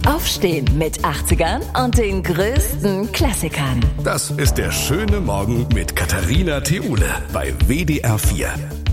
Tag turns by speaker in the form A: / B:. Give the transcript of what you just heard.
A: Aufstehen mit 80ern und den größten Klassikern.
B: Das ist der schöne Morgen mit Katharina Theule bei WDR 4.